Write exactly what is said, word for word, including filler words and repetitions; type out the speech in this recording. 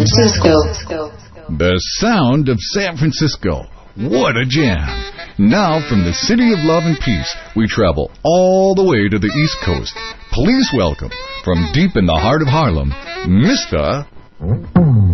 Francisco. The sound of San Francisco. What a jam. Now, from the city of love and peace, we travel all the way to the East Coast. Please welcome, from deep in the heart of Harlem, Mister